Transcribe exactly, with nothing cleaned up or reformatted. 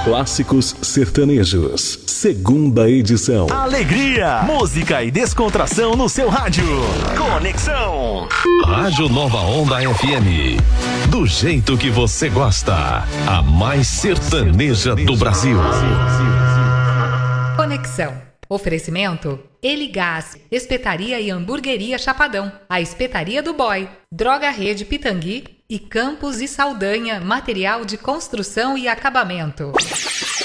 Clássicos Sertanejos, segunda edição. Alegria, música e descontração no seu rádio. Conexão. Rádio Nova Onda F M. Do jeito que você gosta. A mais sertaneja do Brasil. Conexão. Oferecimento: Eligás, Espetaria e Hamburgueria Chapadão, a Espetaria do Boy, Droga Rede Pitangui e Campos e Saldanha, material de construção e acabamento.